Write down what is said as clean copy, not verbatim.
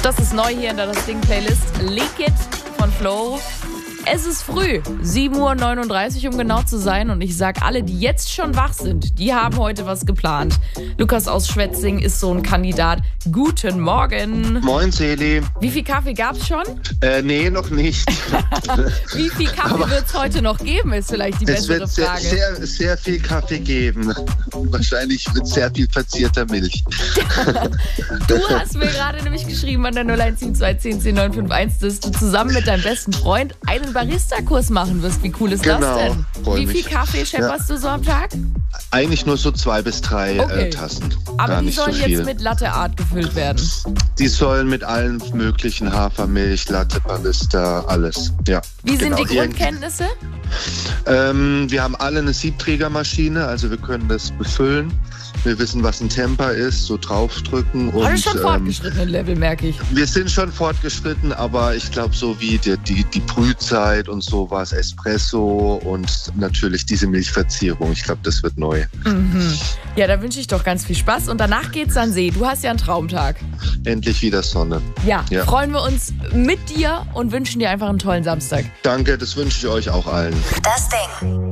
Das ist neu hier in der Das Ding-Playlist. Leak It von Flo. Es ist früh, 7:39 Uhr, um genau zu sein. Und ich sag, alle, die jetzt schon wach sind, die haben heute was geplant. Lukas aus Schwetzing ist so ein Kandidat. Guten Morgen. Moin, Seli. Wie viel Kaffee gab's schon? Nee, noch nicht. Wie viel Kaffee wird's heute noch geben, ist vielleicht die bessere Frage. Es wird sehr viel Kaffee geben. Wahrscheinlich mit sehr viel verzierter Milch. Du hast mir gerade nämlich geschrieben an der 0172 10 10 951, dass du zusammen mit deinem besten Freund einen Barista-Kurs machen wirst. Wie cool ist das denn? Wie viel Kaffee schepperst du so am Tag? Eigentlich nur so 2 bis 3 Tassen. Aber Gar die nicht sollen so viel. jetzt mit Latte Art gefüllt werden. Die sollen mit allen möglichen Hafermilch, Latte, Barista, alles. Ja. Wie sind Genau, die Grundkenntnisse? Wir haben alle eine Siebträgermaschine, also wir können das befüllen. Wir wissen, was ein Temper ist, so draufdrücken. Das ist schon fortgeschrittenen Level, merke ich. Wir sind schon fortgeschritten, aber ich glaube, so wie die Brühzeit und sowas, Espresso und natürlich diese Milchverzierung, ich glaube, das wird neu. Mhm. Ja, da wünsche ich doch ganz viel Spaß. Und danach geht's an See. Du hast ja einen Traumtag. Endlich wieder Sonne. Ja, freuen wir uns mit dir und wünschen dir einfach einen tollen Samstag. Danke, das wünsche ich euch auch allen. Das Ding.